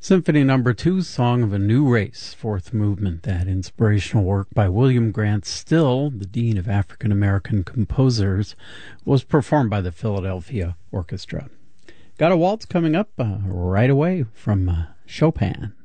Symphony Number 2, Song of a New Race, fourth movement. That inspirational work by William Grant Still, the Dean of African American Composers, was performed by the Philadelphia Orchestra. Got a waltz coming up right away from Chopin.